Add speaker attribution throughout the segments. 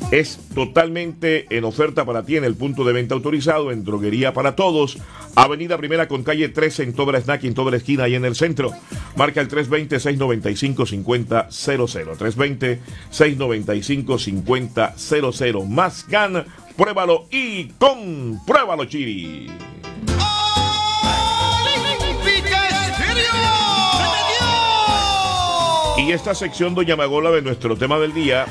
Speaker 1: Es totalmente en oferta para ti en el punto de venta autorizado en Droguería para Todos, Avenida Primera con calle 13 en toda la snack, en toda la esquina y en el centro. Marca el 320-695-5000. 320-695-5000. Más GAN, pruébalo y compruébalo, Chiri. Y esta sección, doña Magola, de nuestro tema del día,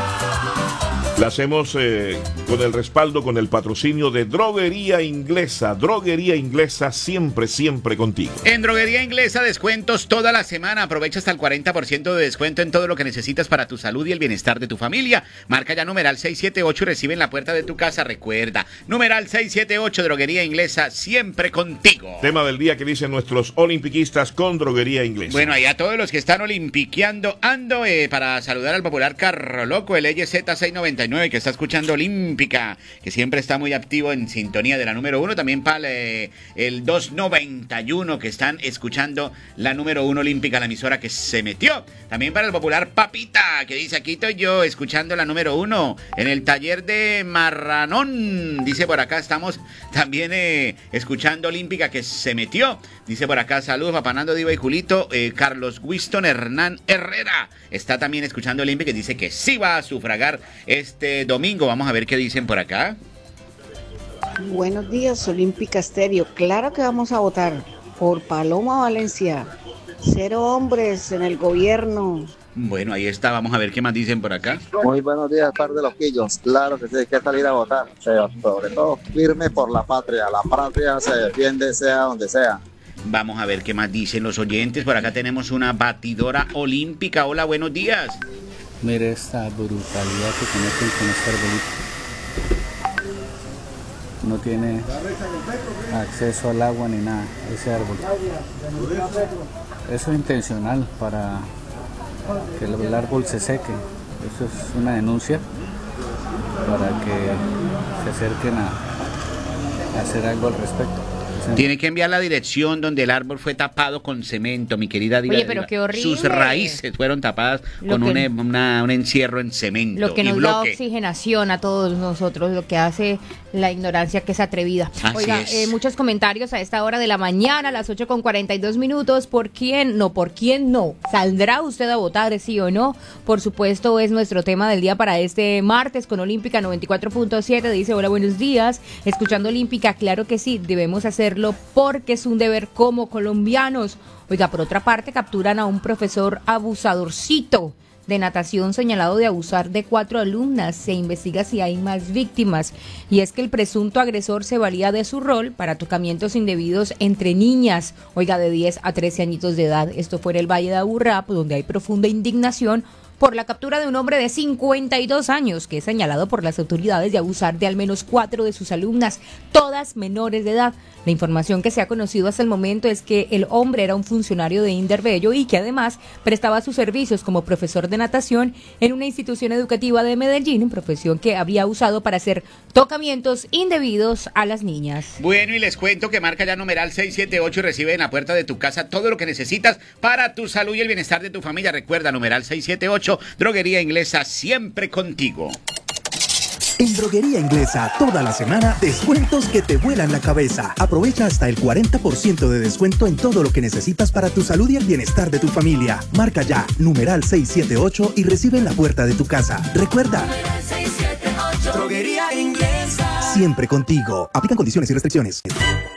Speaker 1: la hacemos con el respaldo, con el patrocinio de Droguería Inglesa. Droguería Inglesa, siempre, siempre contigo.
Speaker 2: En Droguería Inglesa, descuentos toda la semana. Aprovecha hasta el 40% de descuento en todo lo que necesitas para tu salud y el bienestar de tu familia. Marca ya numeral 678 y recibe en la puerta de tu casa. Recuerda, numeral 678, Droguería Inglesa, siempre contigo.
Speaker 1: Tema del día que dicen nuestros olimpiquistas con Droguería Inglesa.
Speaker 2: Bueno, ahí a todos los que están olimpiqueando, ando para saludar al popular Carro Loco, el LZ699, que está escuchando Olímpica, que siempre está muy activo en sintonía de la número 1. También para el 291, que están escuchando la número 1 Olímpica, la emisora que se metió. También para el popular Papita, que dice: aquí estoy yo escuchando la número 1 en el taller de Marranón. Dice por acá, estamos también escuchando Olímpica, que se metió. Dice por acá, saludos, Papá Nando, Diva y Julito. Carlos Winston Hernán Herrera está también escuchando Olímpica y dice que sí va a sufragar este domingo. Vamos a ver qué dicen por acá.
Speaker 3: Buenos días, Olímpica Estéreo. Claro que vamos a votar por Paloma Valencia. 0 hombres en el gobierno.
Speaker 2: Bueno, ahí está. Vamos a ver qué más dicen por acá.
Speaker 4: Muy buenos días, par de loquillos. Claro que sí, hay que salir a votar, pero sobre todo firme por la patria. La patria se defiende sea donde sea.
Speaker 2: Vamos a ver qué más dicen los oyentes. Por acá tenemos una batidora olímpica. Hola, buenos días.
Speaker 5: Mire esta brutalidad que cometen con este arbolito. No tiene acceso al agua ni nada, ese árbol. Eso es intencional para que el árbol se seque. Eso es una denuncia para que se acerquen a hacer algo al respecto.
Speaker 2: Tiene que enviar la dirección donde el árbol fue tapado con cemento, mi querida Diva.
Speaker 6: Oye, pero qué horrible.
Speaker 2: Sus raíces fueron tapadas con un encierro en cemento.
Speaker 6: Lo que
Speaker 2: y
Speaker 6: nos
Speaker 2: bloque.
Speaker 6: da oxigenación a todos nosotros, lo que hace la ignorancia que es atrevida.
Speaker 2: Así
Speaker 6: Oiga,
Speaker 2: es.
Speaker 6: Muchos comentarios a esta hora de la mañana, a las 8:42. ¿Por quién no? ¿Por quién no? ¿Saldrá usted a votar, sí o no? Por supuesto, es nuestro tema del día para este martes con Olímpica 94.7. Dice: hola, buenos días. Escuchando Olímpica, claro que sí, debemos hacerlo porque es un deber como colombianos. Oiga, por otra parte, capturan a un profesor abusadorcito de natación señalado de abusar de 4 alumnas. Se investiga si hay más víctimas. Y es que el presunto agresor se valía de su rol para tocamientos indebidos entre niñas, oiga, de 10 a 13 añitos de edad. Esto fue en el Valle de Aburrá, donde hay profunda indignación por la captura de un hombre de 52 años que es señalado por las autoridades de abusar de al menos 4 de sus alumnas, todas menores de edad. La información que se ha conocido hasta el momento es que el hombre era un funcionario de Inderbello y que además prestaba sus servicios como profesor de natación en una institución educativa de Medellín, profesión que había usado para hacer tocamientos indebidos a las niñas.
Speaker 2: Bueno, y les cuento que marca ya numeral 678 y recibe en la puerta de tu casa todo lo que necesitas para tu salud y el bienestar de tu familia. Recuerda, numeral 678, Droguería Inglesa, siempre contigo.
Speaker 7: En Droguería Inglesa, toda la semana, descuentos que te vuelan la cabeza. Aprovecha hasta el 40% de descuento en todo lo que necesitas para tu salud y el bienestar de tu familia. Marca ya, numeral 678 y recibe en la puerta de tu casa. Recuerda,
Speaker 8: 678, Droguería Inglesa.
Speaker 7: siempre contigo. Aplican condiciones y restricciones.